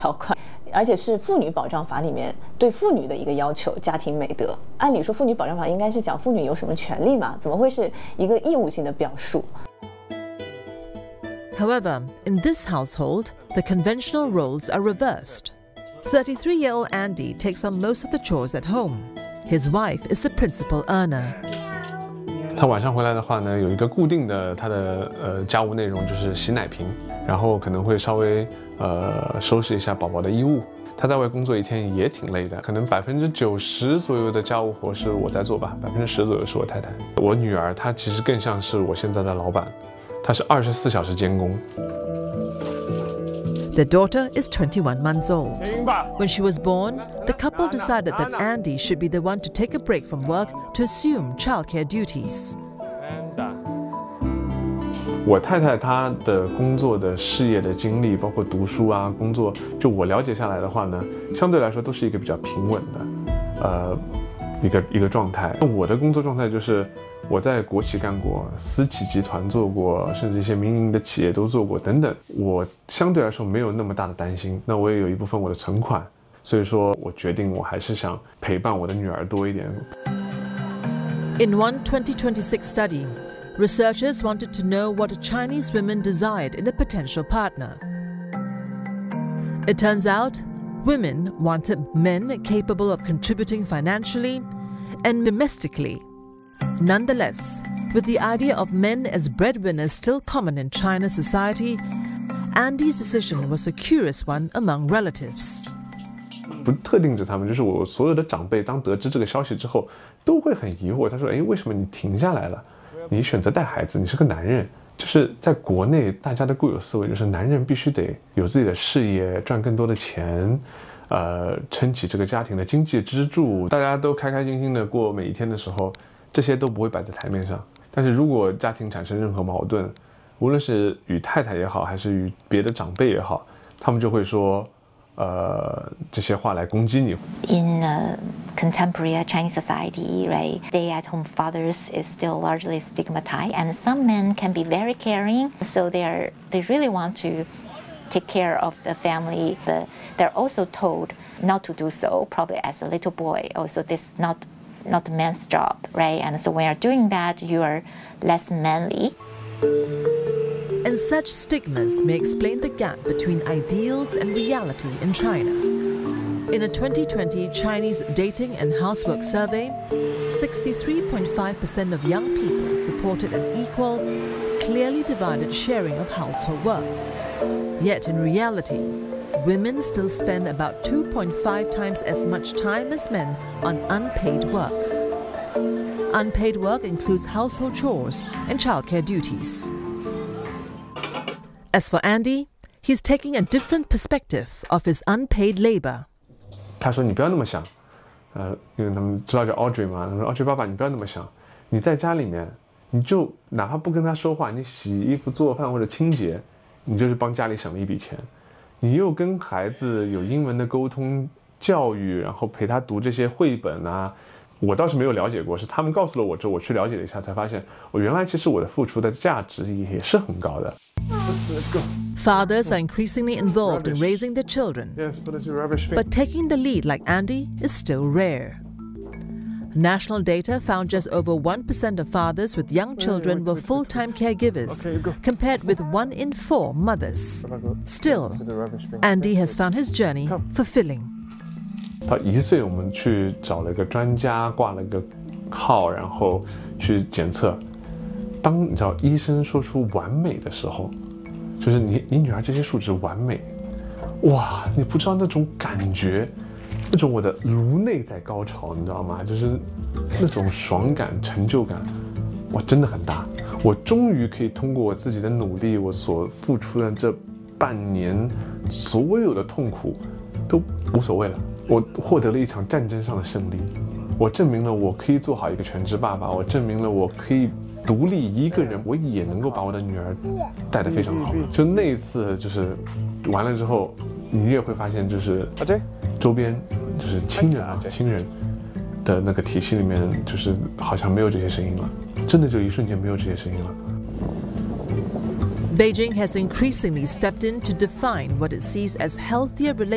条款，而且是妇女保障法里面对妇女的一个要求，家庭美德。按理说，妇女保障法应该是讲妇女有什么权利嘛，怎么会是一个义务性的表述？ However, in this household, the conventional roles are reversed. 33-year-old Andy takes on most of the chores at home. His wife is the principal earner. 他晚上回来的话呢，有一个固定的他的家务内容就是洗奶瓶，然后可能会稍微收拾一下宝宝的衣物。他在外工作一天也挺累的，可能90%左右的家务活是我在做吧，10%左右是我太太。我女儿她其实更像是我现在的老板，她是24小时监工。 Their daughter is 21 months old. When she was born, the couple decided that Andy should be the one to take a break from work to assume childcare duties. 我太太她的工作的事业的经历，包括读书啊、工作，就我了解下来的话呢，相对来说都是一个比较平稳的，一个状态。我的工作状态就是我在国企干过，私企集团做过，甚至一些民营的企业都做过等等。我相对来说没有那么大的担心。那我也有一部分我的存款，所以说我决定我还是想陪伴我的女儿多一点。 In one 2026 study, researchers wanted to know what Chinese women desired in a potential partner. It turns out, women wanted men capable of contributing financially and domestically. Nonetheless, with the idea of men as breadwinners still common in China's society, Andy's decision was a curious one among relatives. 不特定指他们，就是我所有的长辈，当得知这个消息之后，都会很疑惑。他说：“哎，为什么你停下来了？你选择带孩子，你是个男人。”就是在国内，大家的固有思维就是男人必须得有自己的事业，赚更多的钱，撑起这个家庭的经济支柱。大家都开开心心的过每一天的时候，这些都不会摆在台面上。但是如果家庭产生任何矛盾，无论是与太太也好，还是与别的长辈也好，他们就会说。这些话来攻击你。 In contemporary Chinese society, right, stay-at-home fathers is still largely stigmatized, and some men can be very caring, so they really want to take care of the family, but they're also told not to do so. Probably as a little boy, also this not a man's job, right? And so when you're doing that, you are less manly. And such stigmas may explain the gap between ideals and reality in China. In a 2020 Chinese dating and housework survey, 63.5% of young people supported an equal, clearly divided sharing of household work. Yet in reality, women still spend about 2.5 times as much time as men on unpaid work. Unpaid work includes household chores and childcare duties. As for Andy, he's taking a different perspective of his unpaid labor. 他说：“你不要那么想，因为他们知道叫 Audrey 嘛，他说 Audrey 爸爸，你不要那么想，你在家里面，你就哪怕不跟他说话，你洗衣服、做饭或者清洁，你就是帮家里省了一笔钱。你又跟孩子有英文的沟通教育，然后陪他读这些绘本啊。”我倒是没有了解过，是他们告诉了我之后，我去了解了一下，才发现我原来其实我的付出的价值也是很高的。Let's go. Fathers are increasingly involved in raising their children. Yes, but it's a rubbish bin. But taking the lead like Andy is still rare. National data found just over 1% of fathers with young children were full-time caregivers, compared with 1 in 4 mothers. Still, Andy has found his journey fulfilling. 到1岁，我们去找了一个专家，挂了一个号，然后去检测。当你知道医生说出完美的时候，就是你女儿这些数值完美，哇，你不知道那种感觉，那种我的颅内在高潮，你知道吗？就是那种爽感、成就感，哇，真的很大。我终于可以通过我自己的努力，我所付出的这半年所有的痛苦都无所谓了。我获得了一场战争上的胜利，我证明了我可以做好一个全职爸爸，我证明了我可以独立一个人，我也能够把我的女儿带得非常好。就那一次就是完了之后，你也会发现就是周边就是亲人的那个体系里面，就是好像没有这些声音了，真的就一瞬间没有这些声音了。 Beijing has increasingly stepped in to define what it sees as healthier relationships